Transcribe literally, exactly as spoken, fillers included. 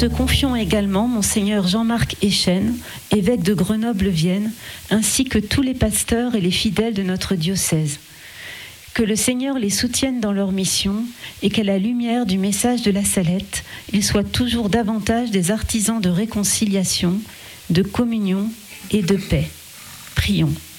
te confions également Monseigneur Jean-Marc Echen, évêque de Grenoble-Vienne, ainsi que tous les pasteurs et les fidèles de notre diocèse. Que le Seigneur les soutienne dans leur mission et qu'à la lumière du message de la Salette, ils soient toujours davantage des artisans de réconciliation, de communion et de paix. Prions.